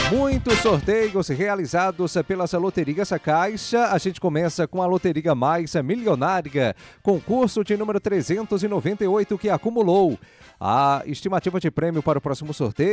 Muitos sorteios realizados pelas loterias Caixa. A gente começa com a Loteria Mais Milionária, concurso de número 398 que acumulou. A estimativa de prêmio para o próximo sorteio